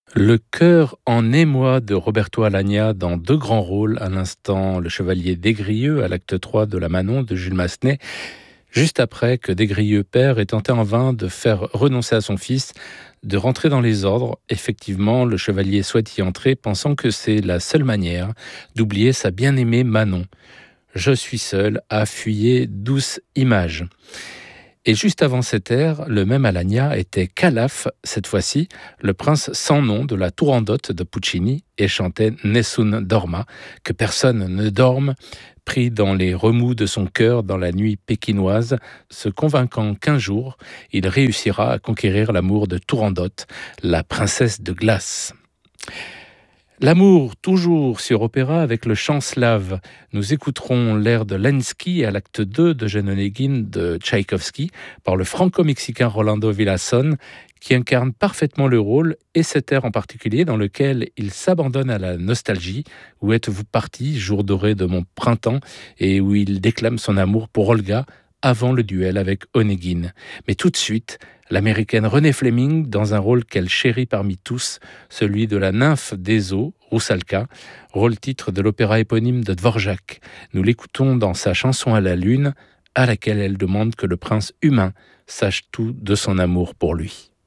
Le cœur en émoi de Roberto Alagna dans deux grands rôles, à l'instant le chevalier Des-Grieux à l'acte 3 de La Manon de Jules Massenet, juste après que Des-Grieux père ait tenté en vain de faire renoncer à son fils, de rentrer dans les ordres. Effectivement, le chevalier souhaite y entrer, pensant que c'est la seule manière d'oublier sa bien-aimée Manon. Je suis seul à fuyer douce image. Et juste avant cette ère, le même Alagna était Calaf, cette fois-ci, le prince sans nom de la Turandot de Puccini, et chantait Nessun dorma, que personne ne dorme, pris dans les remous de son cœur dans la nuit pékinoise, se convainquant qu'un jour, il réussira à conquérir l'amour de Turandot, la princesse de glace. L'amour, toujours sur opéra avec le chant slave. Nous écouterons l'air de Lenski à l'acte 2 de Onegin de Tchaïkovski par le franco-mexicain Rolando Villazón, qui incarne parfaitement le rôle, et cet air en particulier dans lequel il s'abandonne à la nostalgie. Où êtes-vous parti, jour doré de mon printemps, et où il déclame son amour pour Olga avant le duel avec Onegin. Mais tout de suite, l'américaine Renée Fleming dans un rôle qu'elle chérit parmi tous, celui de la nymphe des eaux, Roussalka, rôle-titre de l'opéra éponyme de Dvorak. Nous l'écoutons dans sa chanson à la lune, à laquelle elle demande que le prince humain sache tout de son amour pour lui.